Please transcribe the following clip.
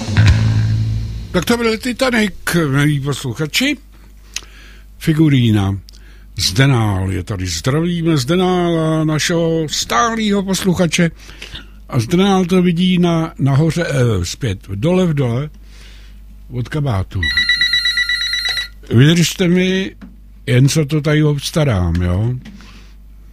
Tak to byl Titanic, milí posluchači. Figurína. Zdenál je tady. Zdravíme Zdenála, našeho stálého posluchače. A Zdenál to vidí nahoře zpět. Dole v dole od kabátu. Vydržte mi, jen co to tady obstarám, jo.